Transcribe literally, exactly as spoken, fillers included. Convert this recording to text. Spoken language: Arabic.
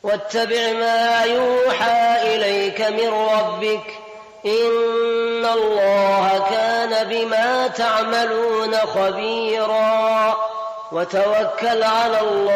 واتبع ما يوحى إليك من ربك إن الله كان بما تعملون خبيرا وتوكل على الله